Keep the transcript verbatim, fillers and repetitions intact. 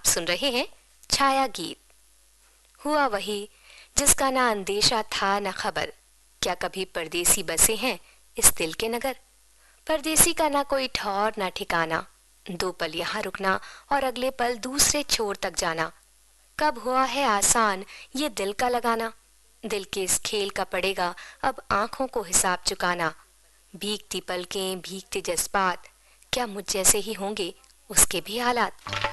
सुन रहे हैं छाया गीत। हुआ वही जिसका ना अंदेशा था ना खबर, क्या कभी परदेसी बसे हैं इस दिल के नगर। परदेसी का ना कोई ठौर ना ठिकाना, दो पल यहाँ रुकना और अगले पल दूसरे छोर तक जाना। कब हुआ है आसान ये दिल का लगाना, दिल के इस खेल का पड़ेगा अब आंखों को हिसाब चुकाना। भीगती पलकें भीगते जज्बात, क्या मुझ जैसे ही होंगे उसके भी हालात।